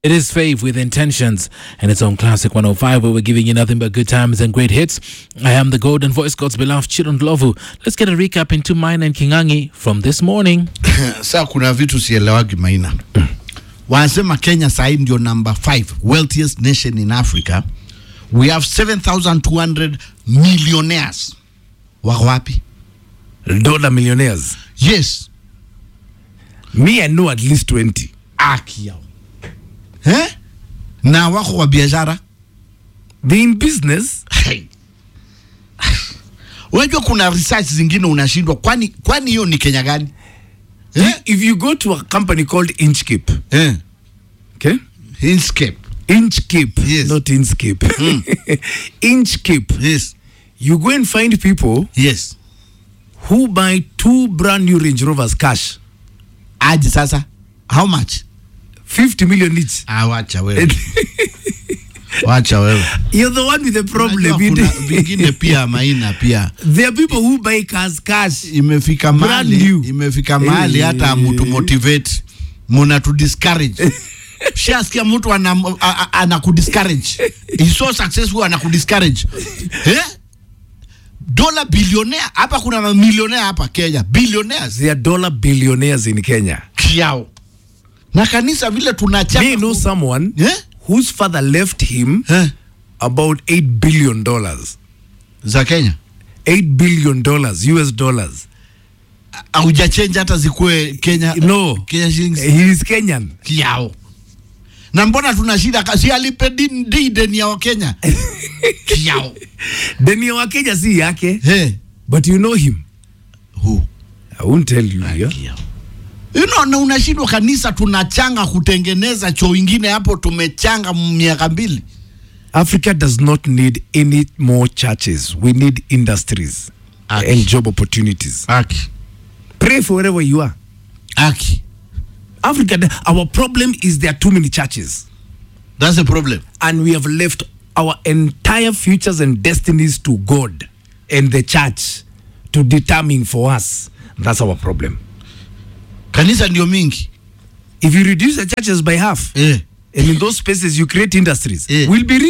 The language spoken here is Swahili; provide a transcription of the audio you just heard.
It is Fave with Intentions, and it's on Classic 105, where we're giving you nothing but good times and great hits. I am the golden voice, God's beloved Chiron Glovu. Let's get a recap into mine and Kingangi from this morning. Sasa kuna vitu sielewagi Maina. Wanasema Kenya sahi ndio number 5 wealthiest nation in Africa. We have 7,200 millionaires. Wako wapi? Dollar millionaires. Yes. Me, I know at least 20. Aki yao. Na wako wa biashara. They in business. Hey. Unajua kuna research zingine unashindwa kwani hiyo ni Kenya gani? If you go to a company called Inchcape. Okay? Inchcape. Yes. Not Inchcape. Inchcape. Yes. You go and find people Yes. who buy 2 brand new Range Rovers cash. Aje sasa. How much? 50 million each. Wacha wewe. Wacha wewe. You're the one with the problem. Kuna vingine pia Maina pia. There are people who buy cars cash. Imefika mahali hata mtu motivate. Muna to discourage. Shaskia mtu anakudiscourage. He's so successful anakudiscourage. Dollar billionaire. Hapa kuna millionaire hapa Kenya. Billionaires. They are dollar billionaires in Kenya. Kiao. Na kanisa vile tunachanga. They know someone whose father left him about $8 billion. Za Kenya? $8 billion US dollars. Auja change hata zikue Kenya. No. Kenya shillings. He is Kenyan. Kiao. Na mbona tunashida kasi alipe deni ya Kenya? Kiao. Deni ya Kenya si yake. But you know him. Who? I won't tell you here. You know, na unashindwa kanisa tunachanga kutengeneza choo ingine hapo tumechanga miaka 2. Africa does not need any more churches. We need industries and job opportunities. Pray for wherever you are. Africa, our problem is there are too many churches. That's the problem. And we have left our entire futures and destinies to God and the church to determine for us. That's our problem. Kanisa ndio mingi. If you reduce the churches by half, and in those spaces you create industries, we'll be